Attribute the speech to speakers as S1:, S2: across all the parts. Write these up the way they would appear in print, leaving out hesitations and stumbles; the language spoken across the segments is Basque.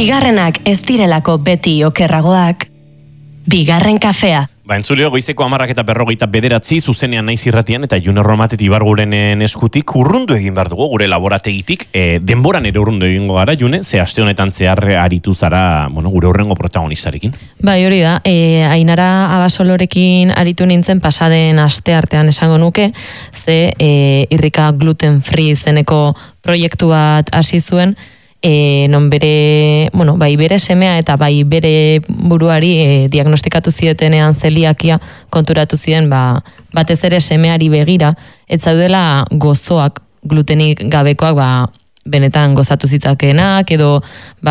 S1: Bigarrenak ez direlako beti okerragoak. Bigarren kafea.
S2: Entzuleo, goizeko 10:49 zuzenean naiz irratian eta June Romatet Ibargurenen eskutik urrundu egin behar dugu gure laborategitik. Denboran ere urrundu egingo gara, June, ze aste honetan zehar aritu zara, gure urrengo protagonistarekin.
S3: Bai, hori da, Ainara Abasolorekin aritu nintzen pasaden aste artean esango nuke, ze irrika gluten free izeneko proiektu bat hasi zuen, non bai bere semea eta bai bere buruari diagnostikatu ziotenean zeliakia konturatu ziren batez ere semeari begira, ez zaudela gozoak glutenik gabekoak benetan gozatu zitzakenak edo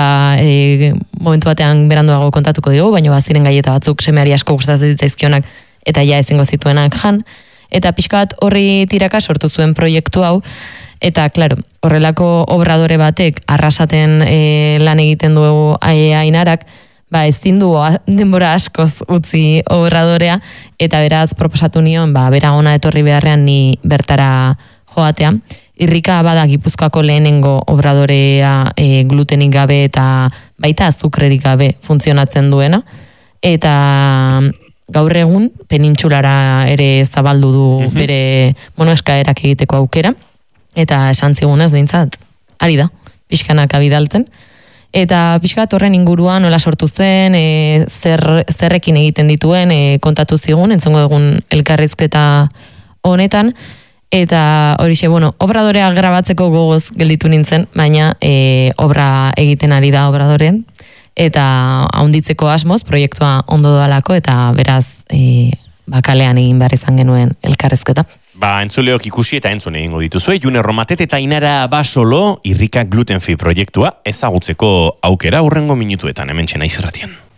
S3: momentu batean beranduago kontatuko dugu, baina baziren gaieta batzuk semeari asko gustatzen zitzaizkionak eta ja ezingo zituenak jan, eta pixka bat horri tiraka sortu zuen proiektu hau. Eta, klaro, horrelako obradore batek arrasaten lan egiten du Ainarak, ezin du denbora askoz utzi obradorea, eta beraz proposatu nion, bera ona etorri beharrean ni bertara joatea. Irrika bada Gipuzkoako lehenengo obradorea glutenik gabe eta baita azukrerik gabe funtzionatzen duena, eta gaur egun penintsulara ere zabaldu du bere eskaerak egiteko aukera. Eta esan zigunez behintzat, ari da, pixkanak abidaltzen. Eta pixkat horren inguruan nola sortu zen, zerrekin egiten dituen, kontatu zigun, entzongo egun elkarrizketa honetan. Eta horixe, obradorea grabatzeko gogoz gelditu nintzen, baina obra egiten ari da obradoren. Eta haunditzeko asmoz, proiektua ondo doalako, eta beraz kalean egin behar izan genuen elkarrizketa.
S2: Entzuleok ikusi eta entzun egingo dituzue, June Romatet eta Ainara Abasolo irrika gluten free proiektua ezagutzeko aukera hurrengo minutuetan hementxe naiz irratian.